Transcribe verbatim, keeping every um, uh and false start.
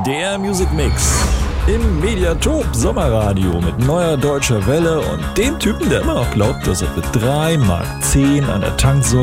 Der Music Mix im Mediathop Sommerradio mit neuer deutscher Welle und dem Typen, der immer noch glaubt, dass er für drei Mark zehn an der Tanksäule